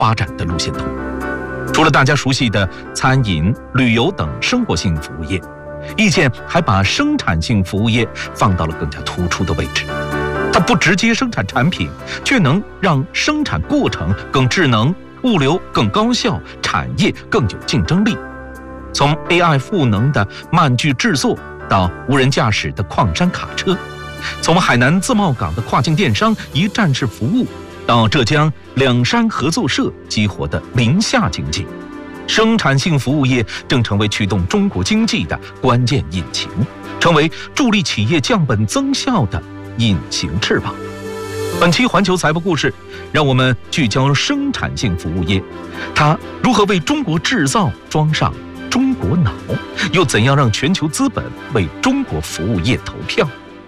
发展的路线图。除了大家熟悉的餐饮、旅游等生活性服务业，意见还把生产性服务业放到了更加突出的位置。它不直接生产产品，却能让生产过程更智能，物流更高效，产业更有竞争力。从 AI 赋能的慢具制作到无人驾驶的矿山卡车，从海南自贸港的跨境电商一站式服务，到浙江两山合作社激活的林下经济，生产性服务业正成为驱动中国经济的关键引擎，成为助力企业降本增效的隐形翅膀。本期环球财富故事，让我们聚焦生产性服务业，它如何为中国制造装上中国脑，又怎样让全球资本为中国服务业投票？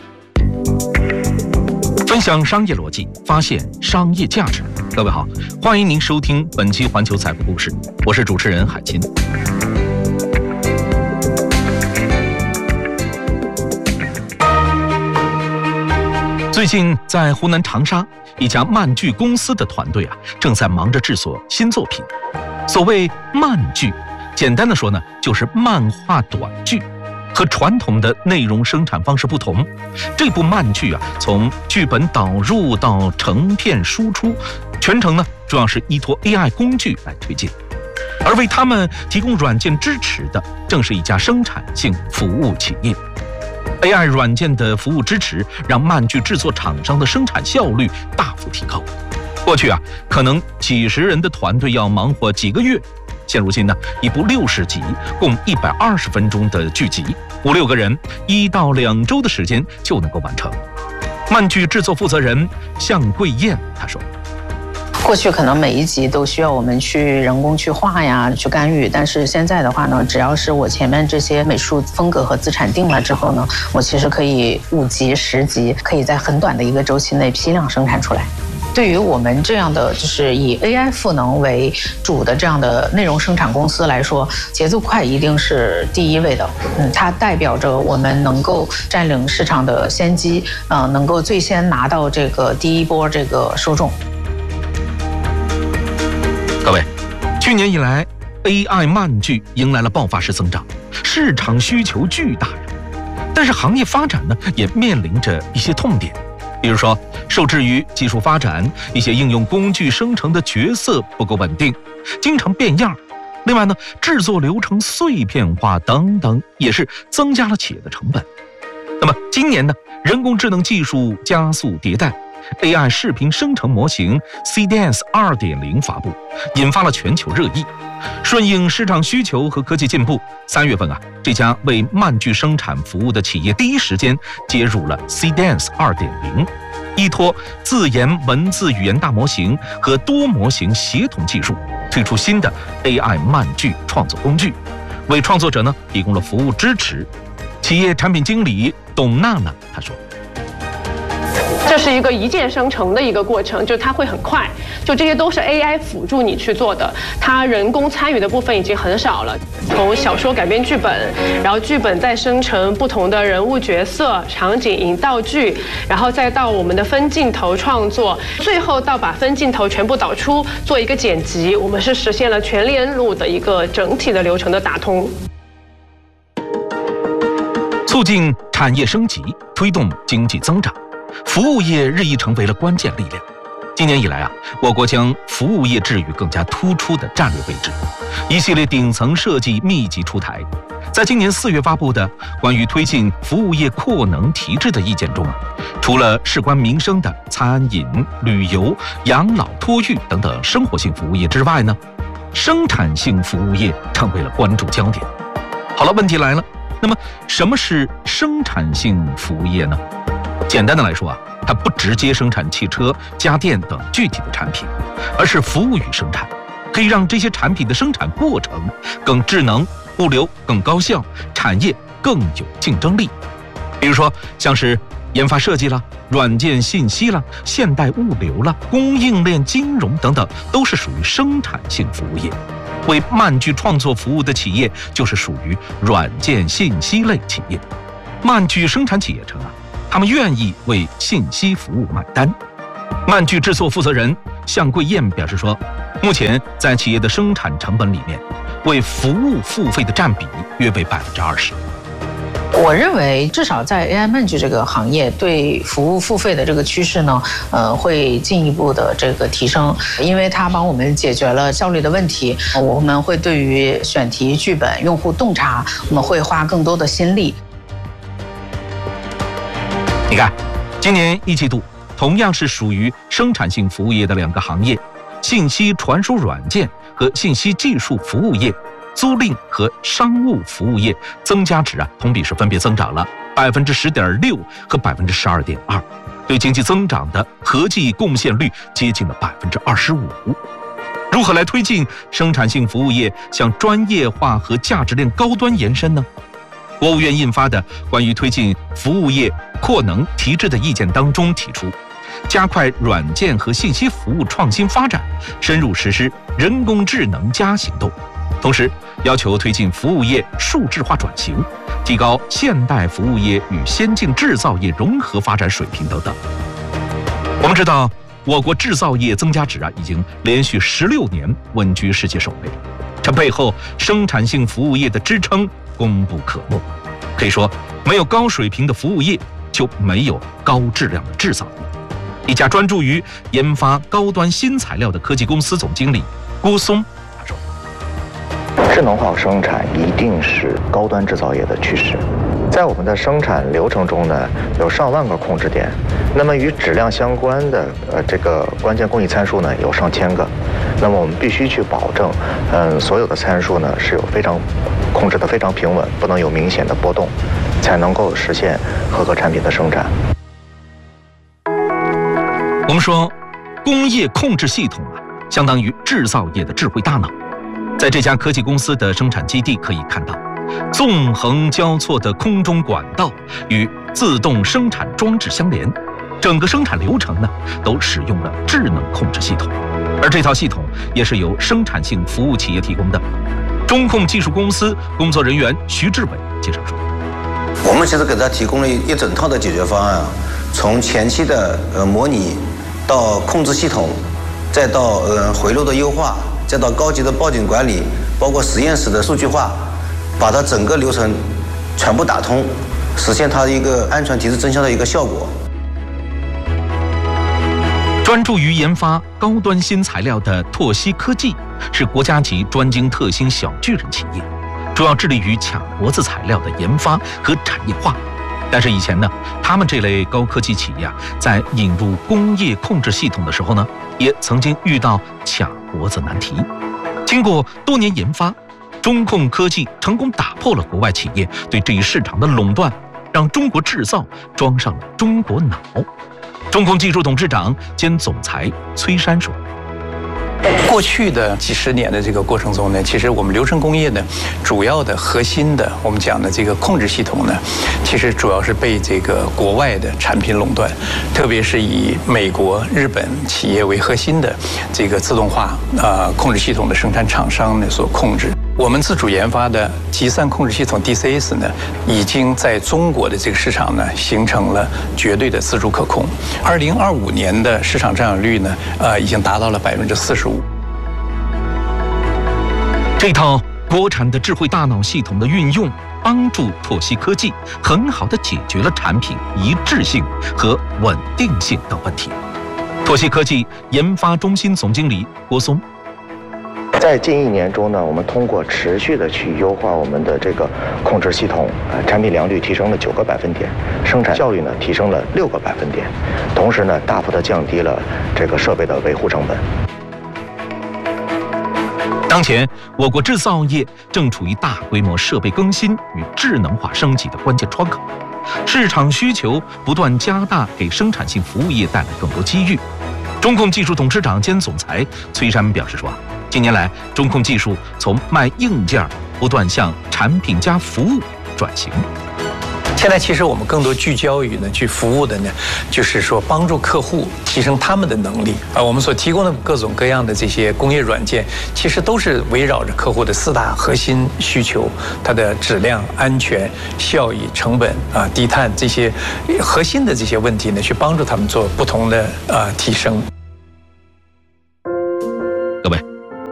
分享商业逻辑，发现商业价值。各位好，欢迎您收听本期环球财富故事，我是主持人海清。最近在湖南长沙一家漫剧公司的团队正在忙着制作新作品。所谓漫剧，简单的说呢，就是漫画短剧。和传统的内容生产方式不同，这部漫剧从剧本导入到成片输出，全程呢主要是依托 AI 工具来推进。而为他们提供软件支持的，正是一家生产性服务企业。AI 软件的服务支持，让漫剧制作厂商的生产效率大幅提高。过去可能几十人的团队要忙活几个月，现如今呢，一部60集、共120分钟的剧集，5、6个人1到2周的时间就能够完成。漫剧制作负责人向桂燕她说：“ 过去可能每一集都需要我们去人工去画呀、去干预，但是现在的话呢，只要是我前面这些美术风格和资产定了之后呢，我其实可以5集、10集，可以在很短的一个周期内批量生产出来。”对于我们这样的就是以 AI 赋能为主的这样的内容生产公司来说，节奏快一定是第一位的。它代表着我们能够占领市场的先机，能够最先拿到这个第一波这个受众。 各位，去年以来 AI 漫剧迎来了爆发式增长，市场需求巨大呀。但是行业发展呢，也面临着一些痛点。比如说，受制于技术发展，一些应用工具生成的角色不够稳定，经常变样。另外呢，制作流程碎片化等等，也是增加了企业的成本。那么今年呢，人工智能技术加速迭代， AI 视频生成模型 CDance 2.0 发布，引发了全球热议。顺应市场需求和科技进步，3月份这家为漫剧生产服务的企业第一时间接入了 CDance 2.0， 依托自研文字语言大模型和多模型协同技术，推出新的 AI 漫剧创作工具，为创作者呢提供了服务支持。企业产品经理董娜娜她说：“ 这是一个一键生成的一个过程，就它会很快，就这些都是 AI 辅助你去做的，它人工参与的部分已经很少了。从小说改编剧本，然后剧本再生成不同的人物角色、场景、引道具，然后再到我们的分镜头创作，最后到把分镜头全部导出，做一个剪辑，我们是实现了全链路的一个整体的流程的打通。” 促进产业升级，推动经济增长，服务业日益成为了关键力量。今年以来我国将服务业置于更加突出的战略位置，一系列顶层设计密集出台。在今年4月发布的关于推进服务业扩能提质的意见中除了事关民生的餐饮、旅游、养老、托育等等生活性服务业之外呢，生产性服务业成为了关注焦点。好了，问题来了，那么什么是生产性服务业呢？简单的来说它不直接生产汽车、家电等具体的产品，而是服务于生产，可以让这些产品的生产过程更智能，物流更高效，产业更有竞争力。比如说像是研发设计啦、软件信息啦、现代物流啦、供应链金融等等，都是属于生产性服务业。为漫剧创作服务的企业就是属于软件信息类企业。漫剧生产企业称他们愿意为信息服务买单。漫剧制作负责人向桂燕表示说，目前在企业的生产成本里面，为服务付费的占比约为20%。 我认为至少在 AI Manage 这个行业，对服务付费的这个趋势呢，会进一步的这个提升，因为它帮我们解决了效率的问题。我们会对于选题、剧本、用户洞察，我们会花更多的心力。 你看，今年1季度同样是属于生产性服务业的2个行业，信息传输软件和信息技术服务业。租赁和商务服务业增加值同比是分别增长了10.6%和12.2%，对经济增长的合计贡献率接近了25%。如何来推进生产性服务业向专业化和价值链高端延伸呢？国务院印发的关于推进服务业扩能提质的意见当中提出，加快软件和信息服务创新发展，深入实施人工智能+行动。同时要求推进服务业数字化转型，提高现代服务业与先进制造业融合发展水平等等。我们知道，我国制造业增加值已经连续16年稳居世界首位，这背后生产性服务业的支撑功不可没。可以说，没有高水平的服务业，就没有高质量的制造业。一家专注于研发高端新材料的科技公司总经理郭松智能化生产一定是高端制造业的趋势。在我们的生产流程中呢，有上万个控制点，那么与质量相关的这个关键工艺参数呢有上千个。那么我们必须去保证，所有的参数呢是有控制的非常平稳，不能有明显的波动，才能够实现合格产品的生产。 我们说，工业控制系统相当于制造业的智慧大脑。在这家科技公司的生产基地可以看到，纵横交错的空中管道与自动生产装置相连，整个生产流程呢都使用了智能控制系统，而这套系统也是由生产性服务企业提供的。中控技术公司工作人员徐志伟介绍说， 我们其实给他提供了一整套的解决方案，从前期的模拟到控制系统，再到回路的优化，再到高级的报警管理，包括实验室的数据化，把它整个流程全部打通，实现它一个安全提质增效的一个效果。 专注于研发高端新材料的拓曦科技是国家级专精特新小巨人企业，主要致力于卡脖子材料的研发和产业化。但是以前呢，他们这类高科技企业在引入工业控制系统的时候呢，也曾经遇到卡脖子难题。经过多年研发，中控科技成功打破了国外企业对这一市场的垄断，让中国制造装上了中国脑。中控技术董事长兼总裁崔山说， 过去的几十年的这个过程中呢，其实我们流程工业呢，主要的核心的我们讲的这个控制系统呢，其实主要是被这个国外的产品垄断，特别是以美国、日本企业为核心的这个自动化控制系统的生产厂商呢所控制。我们自主研发的集散控制系统 DCS 呢，已经在中国的这个市场呢形成了绝对的自主可控。2025年的市场占有率呢，已经达到了45%。 这套国产的智慧大脑系统的运用，帮助拓曦科技很好地解决了产品一致性和稳定性等问题。拓曦科技研发中心总经理郭松， 在近1年中呢，我们通过持续的去优化我们的这个控制系统，产品良率提升了9个百分点，生产效率呢提升了6个百分点，同时呢大幅的降低了这个设备的维护成本。 当前，我国制造业正处于大规模设备更新与智能化升级的关键窗口，市场需求不断加大，给生产性服务业带来更多机遇。中控技术董事长兼总裁崔山表示说，近年来，中控技术从卖硬件不断向产品加服务转型。 现在其实我们更多聚焦于呢，去服务的呢，就是说帮助客户提升他们的能力。我们所提供的各种各样的这些工业软件，其实都是围绕着客户的4大核心需求，它的质量、安全、效益、成本低碳这些核心的这些问题呢，去帮助他们做不同的提升。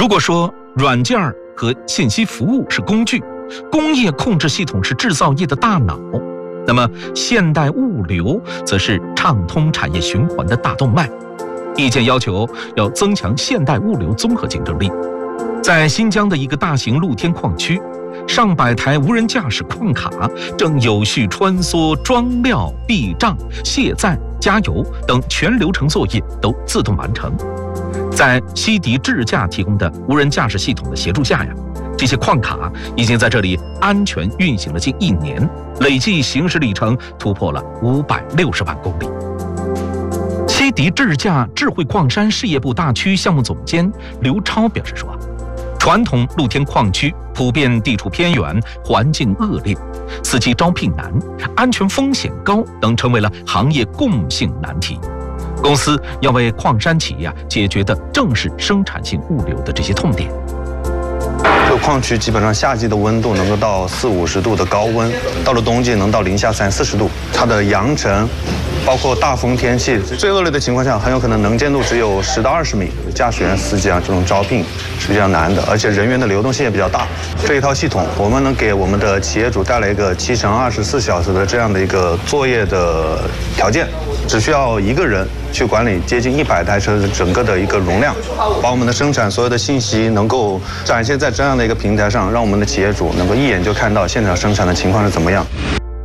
如果说软件和信息服务是工具，工业控制系统是制造业的大脑，那么现代物流则是畅通产业循环的大动脉。意见要求要增强现代物流综合竞争力。在新疆的一个大型露天矿区，上百台无人驾驶矿卡正有序穿梭，装料、避障、卸载、加油等全流程作业都自动完成。在西迪智驾提供的无人驾驶系统的协助下呀，这些矿卡已经在这里安全运行了近1年，累计行驶里程突破了560万公里。西迪智驾智慧矿山事业部大区项目总监刘超表示说，传统露天矿区普遍地处偏远，环境恶劣，司机招聘难，安全风险高等成为了行业共性难题。公司要为矿山企业解决的正是生产性物流的这些痛点。 这个矿区基本上夏季的温度能够到40-50度的高温，到了冬季能到零下30-40度。它的扬尘，包括大风天气，最恶劣的情况下，很有可能能见度只有10到20米。驾驶员、司机这种招聘是比较难的，而且人员的流动性也比较大。这一套系统，我们能给我们的企业主带来一个7×24小时的这样的一个作业的条件，只需要1个人去管理接近100台车的整个的一个容量，把我们的生产所有的信息能够展现在这样的一个平台上，让我们的企业主能够一眼就看到现场生产的情况是怎么样。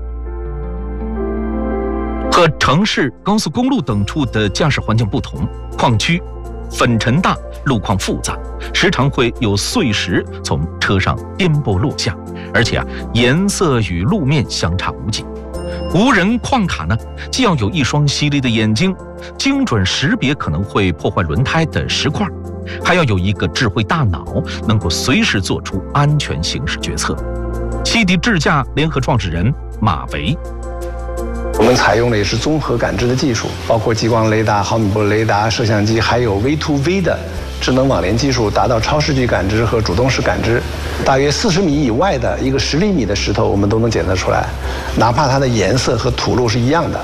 和城市、高速公路等处的驾驶环境不同，矿区粉尘大，路况复杂，时常会有碎石从车上颠簸落下，而且颜色与路面相差无几。无人矿卡呢，既要有一双犀利的眼睛，精准识别可能会破坏轮胎的石块，还要有一个智慧大脑，能够随时做出安全行驶决策。西迪智驾联合创始人马维， 我们采用的也是综合感知的技术，包括激光雷达、毫米波雷达、摄像机，还有 V2V 的智能网联技术，达到超视距感知和主动式感知。大约40米以外的一个10厘米的石头，我们都能检测出来，哪怕它的颜色和土路是一样的。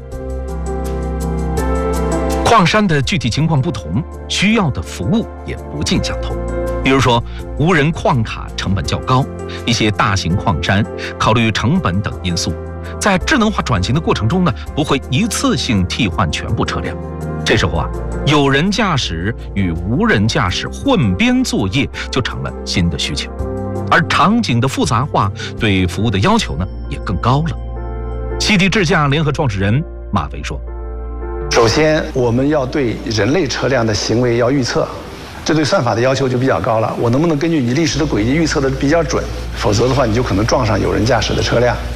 矿山的具体情况不同，需要的服务也不尽相同。比如说，无人矿卡成本较高，一些大型矿山考虑成本等因素，在智能化转型的过程中呢，不会一次性替换全部车辆。这时候有人驾驶与无人驾驶混编作业就成了新的需求，而场景的复杂化对服务的要求呢也更高了。西迪智驾联合创始人马维说， 首先我们要对人类车辆的行为要预测，这对算法的要求就比较高了。我能不能根据你历史的轨迹预测的比较准，否则的话你就可能撞上有人驾驶的车辆。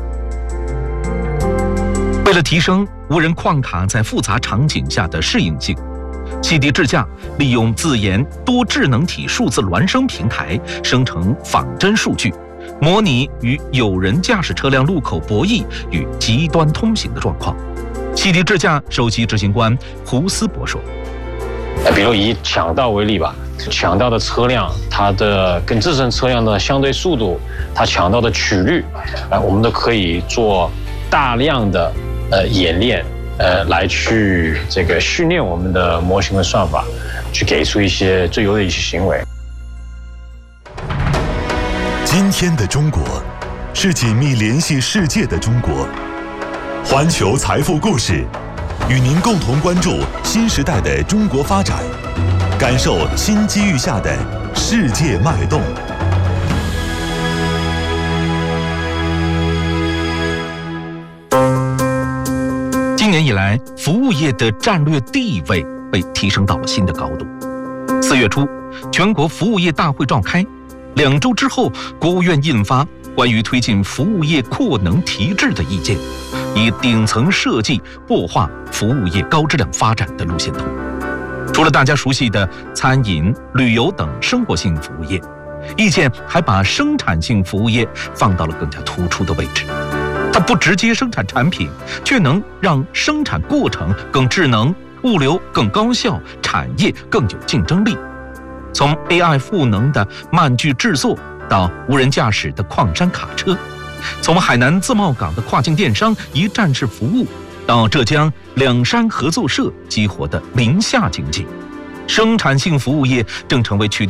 为了提升无人矿卡在复杂场景下的适应性，西迪智驾利用自研多智能体数字孪生平台生成仿真数据，模拟与有人驾驶车辆路口博弈与极端通行的状况。西迪智驾首席执行官胡思博说， 比如以抢道为例吧，抢道的车辆，它的跟自身车辆的相对速度，它抢道的曲率，我们都可以做大量的演练，来去这个训练我们的模型的算法，去给出一些最优的一些行为。 今天的中国，是紧密联系世界的中国。环球财富故事，与您共同关注新时代的中国发展，感受新机遇下的世界脉动。 今年以来，服务业的战略地位被提升到了新的高度。4月初，全国服务业大会召开，2周之后，国务院印发关于推进服务业扩能提质的意见，以顶层设计擘画服务业高质量发展的路线图。除了大家熟悉的餐饮、旅游等生活性服务业，意见还把生产性服务业放到了更加突出的位置。它不直接生产产品，却能让生产过程更智能，物流更高效，产业更有竞争力。从 AI 赋能的慢具制作到无人驾驶的矿山卡车，从海南自贸港的跨境电商一站式服务，到浙江两山合作社激活的林下经济，生产性服务业正成为取